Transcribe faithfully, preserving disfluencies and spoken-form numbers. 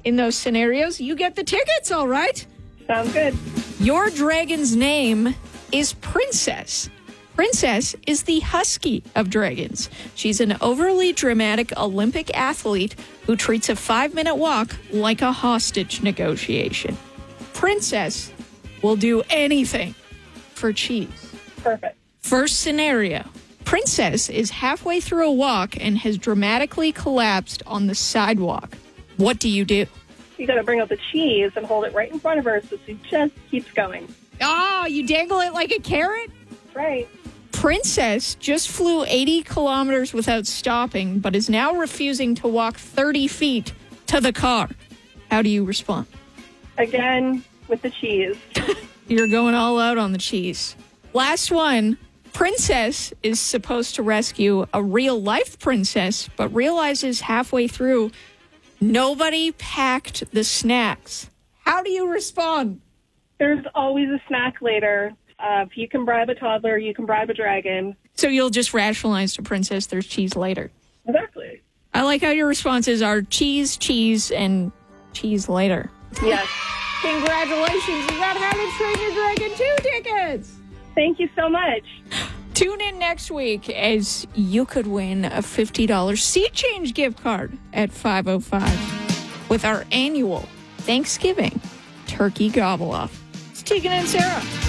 in those scenarios, you get the tickets, all right? Sounds good. Your dragon's name is Princess. Princess is the husky of dragons. She's an overly dramatic Olympic athlete who treats a five-minute walk like a hostage negotiation. Princess will do anything for cheese. Perfect. First scenario. Princess is halfway through a walk and has dramatically collapsed on the sidewalk. What do you do? You got to bring out the cheese and hold it right in front of her so she just keeps going. Oh, you dangle it like a carrot? Right. Princess just flew eighty kilometers without stopping, but is now refusing to walk thirty feet to the car. How do you respond? Again, with the cheese. You're going all out on the cheese. Last one. Princess is supposed to rescue a real-life princess, but realizes halfway through nobody packed the snacks. How do you respond? There's always a snack later. Uh, if you can bribe a toddler, you can bribe a dragon. So you'll just rationalize to Princess there's cheese later. Exactly. I like how your responses are cheese, cheese, and cheese later. Yes. Congratulations. You got How to Train Your Dragon two tickets. Thank you so much. Tune in next week as you could win a fifty dollars Sea Change gift card at five oh five with our annual Thanksgiving Turkey Gobble-Off. It's Tegan and Sarah.